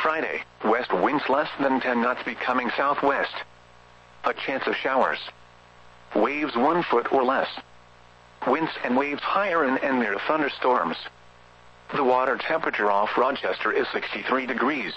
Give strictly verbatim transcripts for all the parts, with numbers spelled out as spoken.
Friday, west winds less than ten knots becoming southwest. A chance of showers. Waves one foot or less. Winds and waves higher and, and near thunderstorms. The water temperature off Rochester is sixty-three degrees.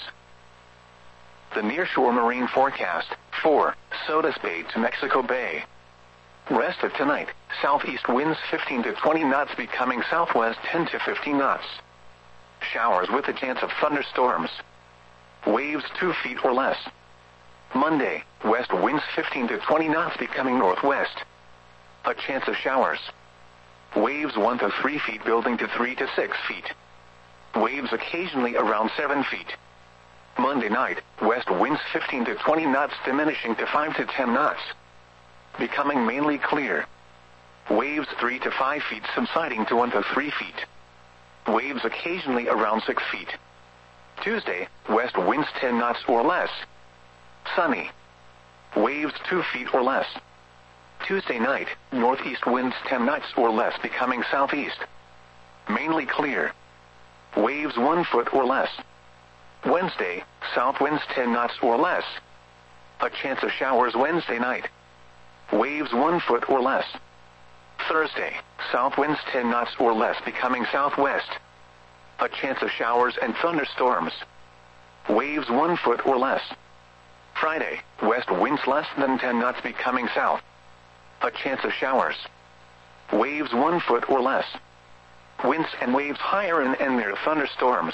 The nearshore marine forecast, for Sodus Bay to Mexico Bay. Rest of tonight, southeast winds fifteen to twenty knots becoming southwest ten to fifteen knots. Showers with a chance of thunderstorms. Waves two feet or less. Monday, west winds fifteen to twenty knots becoming northwest. A chance of showers. Waves one to three feet building to three to six feet. Waves occasionally around seven feet. Monday night, west winds fifteen to twenty knots diminishing to five to ten knots. Becoming mainly clear. Waves three to five feet subsiding to one to three feet. Waves occasionally around six feet. Tuesday, west winds ten knots or less. Sunny. Waves two feet or less. Tuesday night, northeast winds ten knots or less becoming southeast. Mainly clear. Waves one foot or less. Wednesday, south winds ten knots or less. A chance of showers Wednesday night. Waves one foot or less. Thursday, south winds ten knots or less becoming southwest. A chance of showers and thunderstorms. Waves one foot or less. Friday, west winds less than ten knots becoming south. A chance of showers. Waves one foot or less. Winds and waves higher and, and near thunderstorms.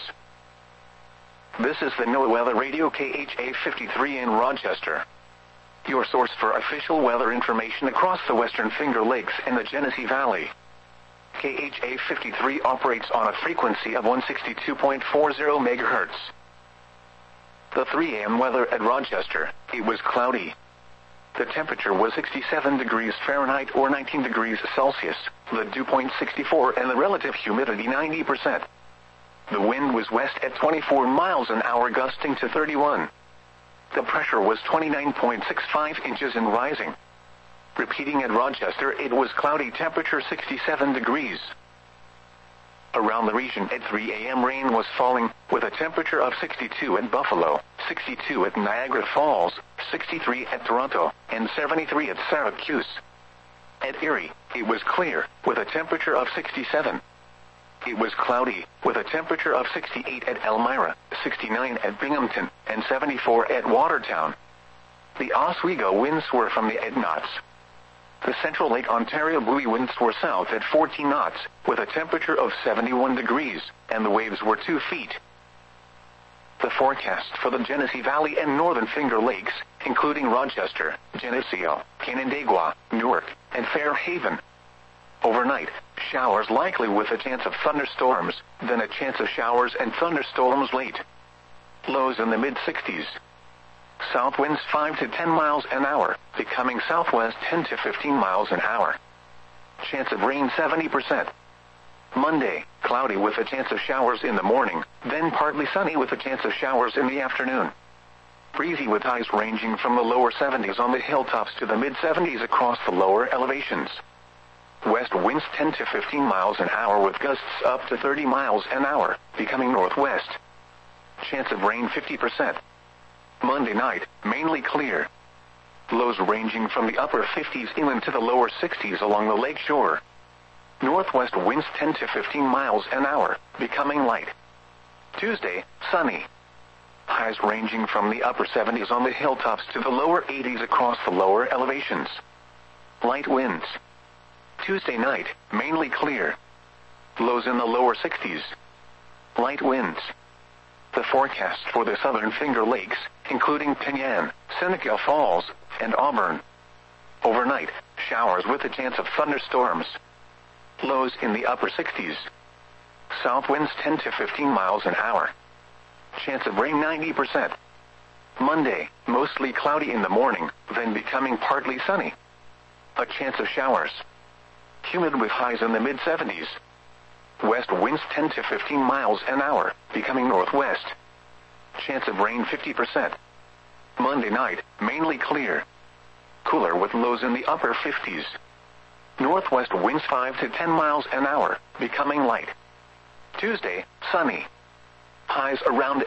This is the NOAA Weather Radio K H A fifty-three in Rochester. Your source for official weather information across the Western Finger Lakes and the Genesee Valley. K H A fifty-three operates on a frequency of one sixty-two point four zero megahertz. The three a m weather at Rochester, it was cloudy. The temperature was sixty-seven degrees Fahrenheit or nineteen degrees Celsius, the dew point sixty-four and the relative humidity ninety percent. The wind was west at twenty-four miles an hour gusting to thirty-one. The pressure was twenty-nine point six five inches and rising. Repeating at Rochester, it was cloudy, temperature sixty-seven degrees. Around the region at three a m rain was falling, with a temperature of sixty-two at Buffalo, sixty-two at Niagara Falls, sixty-three at Toronto, and seventy-three at Syracuse. At Erie, it was clear, with a temperature of sixty-seven. It was cloudy, with a temperature of sixty-eight at Elmira, sixty-nine at Binghamton, and seventy-four at Watertown. The Oswego winds were from the eight knots. The Central Lake Ontario buoy winds were south at fourteen knots, with a temperature of seventy-one degrees, and the waves were two feet. The forecast for the Genesee Valley and Northern Finger Lakes, including Rochester, Geneseo, Canandaigua, Newark, and Fairhaven. Overnight, showers likely with a chance of thunderstorms, then a chance of showers and thunderstorms late. Lows in the mid-sixties. South winds five to ten miles an hour, becoming southwest ten to fifteen miles an hour. Chance of rain seventy percent. Monday, cloudy with a chance of showers in the morning, then partly sunny with a chance of showers in the afternoon. Breezy with highs ranging from the lower seventies on the hilltops to the mid-seventies across the lower elevations. West winds ten to fifteen miles an hour with gusts up to thirty miles an hour, becoming northwest. Chance of rain fifty percent. Monday night, mainly clear. Lows ranging from the upper fifties inland to the lower sixties along the lake shore. Northwest winds ten to fifteen miles an hour, becoming light. Tuesday, sunny. Highs ranging from the upper seventies on the hilltops to the lower eighties across the lower elevations. Light winds. Tuesday night, mainly clear. Lows in the lower sixties. Light winds. The forecast for the Southern Finger Lakes, including Pinyan, Seneca Falls, and Auburn. Overnight, showers with a chance of thunderstorms. Lows in the upper sixties. South winds ten to fifteen miles an hour. Chance of rain ninety percent. Monday, mostly cloudy in the morning, then becoming partly sunny. A chance of showers. Humid with highs in the mid-seventies. West winds ten to fifteen miles an hour, becoming northwest. Chance of rain fifty percent. Monday night, mainly clear. Cooler with lows in the upper fifties. Northwest winds five to ten miles an hour, becoming light. Tuesday, sunny. Highs around